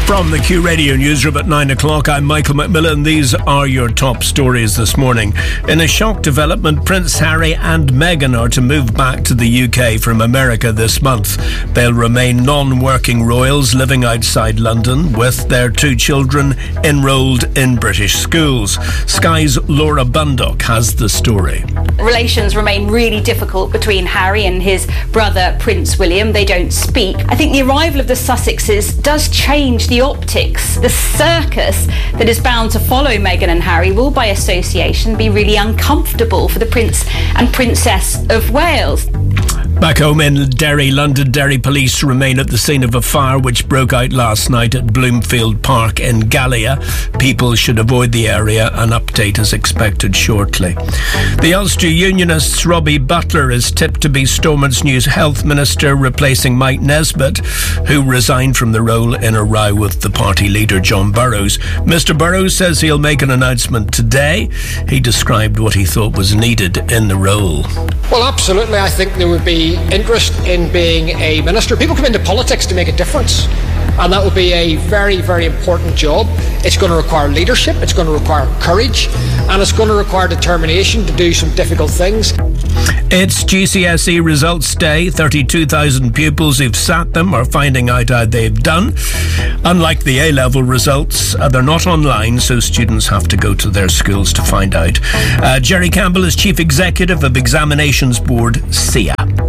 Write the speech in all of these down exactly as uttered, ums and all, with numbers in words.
From the Q Radio Newsroom at nine o'clock, I'm Michael McMillan. These are your top stories this morning. In a shock development, Prince Harry and Meghan are to move back to the U K from America this month. They'll remain non-working royals living outside London with their two children enrolled in British schools. Sky's Laura Bundock has the story. Relations remain really difficult between Harry and his brother Prince William. They don't speak. I think the arrival of the Sussexes does change the optics. The circus that is bound to follow Meghan and Harry will, by association, be really uncomfortable for the Prince and Princess of Wales. Back home in Derry, London Derry police remain at the scene of a fire which broke out last night at Bloomfield Park in Gallia. People should avoid the area. An update is expected shortly. The Ulster Unionist's Robbie Butler is tipped to be Stormont's new health minister, replacing Mike Nesbitt, who resigned from the role in a row with the party leader John Burrows. Mister Burrows says he'll make an announcement today. He described what he thought was needed in the role. Well, absolutely. I think there would be interest in being a minister. People come into politics to make a difference, and that will be a very, very important job. It's going to require leadership, it's going to require courage, and it's going to require determination to do some difficult things. It's G C S E results day. thirty-two thousand pupils who've sat them are finding out how they've done. Unlike the A-level results, uh, they're not online, so students have to go to their schools to find out. Uh, Jerry Campbell is Chief Executive of Examinations Board, S E A.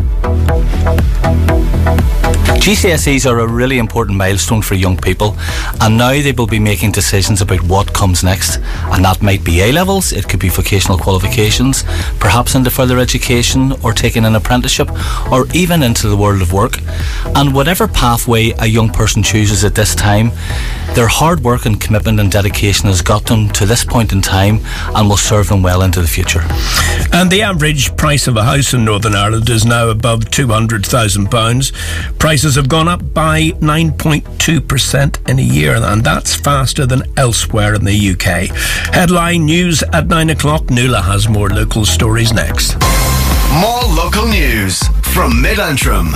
G C S Es are a really important milestone for young people, and now they will be making decisions about what comes next, and that might be A-levels, it could be vocational qualifications, perhaps into further education or taking an apprenticeship, or even into the world of work. And whatever pathway a young person chooses at this time, their hard work and commitment and dedication has got them to this point in time and will serve them well into the future. And the average price of a house in Northern Ireland is now above two hundred thousand pounds. Prices have gone up by nine point two percent in a year, and that's faster than elsewhere in the U K. Headline news at nine o'clock. Nuala has more local stories next. More local news from Mid-Antrim.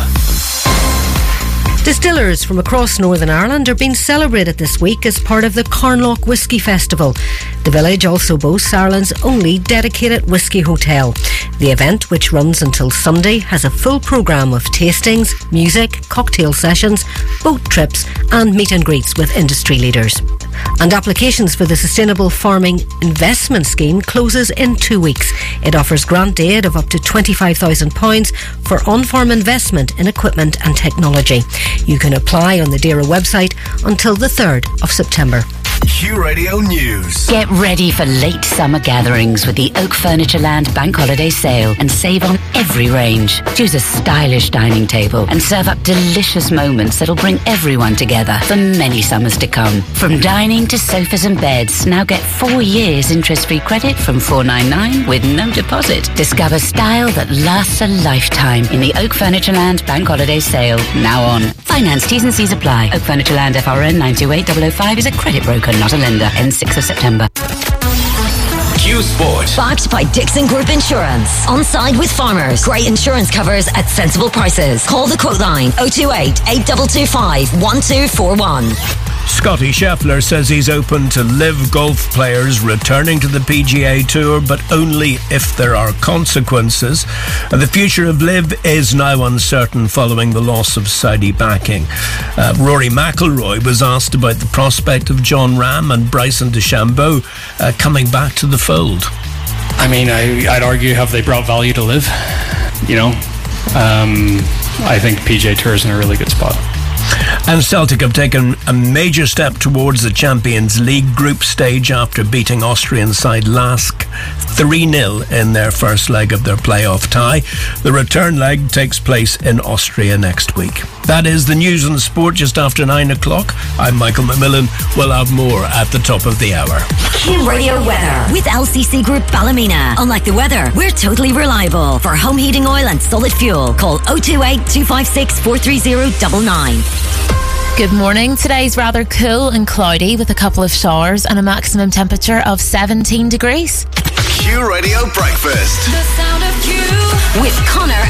Distillers from across Northern Ireland are being celebrated this week as part of the Carnlough Whisky Festival. The village also boasts Ireland's only dedicated whisky hotel. The event, which runs until Sunday, has a full programme of tastings, music, cocktail sessions, boat trips and meet and greets with industry leaders. And applications for the Sustainable Farming Investment Scheme closes in two weeks. It offers grant aid of up to twenty-five thousand pounds for on-farm investment in equipment and technology. You can apply on the D A R A website until the third of September. Q Radio News. Get ready for late summer gatherings with the Oak Furniture Land Bank Holiday Sale and save on every range. Choose a stylish dining table and serve up delicious moments that'll bring everyone together for many summers to come. From dining to sofas and beds, now get four years interest-free credit from four ninety-nine with no deposit. Discover style that lasts a lifetime in the Oak Furniture Land Bank Holiday Sale, now on. Finance T's and C's apply. Oak Furniture Land F R N nine two eight zero zero five is a credit broker, not a lender. Ends sixth of September. Q Sport. Backed by Dixon Group Insurance. On side with farmers. Great insurance covers at sensible prices. Call the quote line oh two eight, eight two two five, one two four one. Scotty Scheffler says he's open to live golf players returning to the P G A Tour, but only if there are consequences. The future of live is now uncertain following the loss of Saudi backing. Uh, Rory McIlroy was asked about the prospect of John Ram and Bryson DeChambeau uh, coming back to the fold. I mean, I, I'd argue, have they brought value to live? You know, um, I think P G A Tour is in a really good spot. And Celtic have taken a major step towards the Champions League group stage after beating Austrian side Lask three nil in their first leg of their playoff tie. The return leg takes place in Austria next week. That is the news and sport just after nine o'clock. I'm Michael McMillan. We'll have more at the top of the hour. Q Radio weather with L C C Group Ballymena. Unlike the weather, we're totally reliable. For home heating oil and solid fuel, call oh two eight, two five six, four three zero nine nine. Good morning. Today's rather cool and cloudy with a couple of showers and a maximum temperature of seventeen degrees. Q Radio Breakfast. The sound of Q with Connor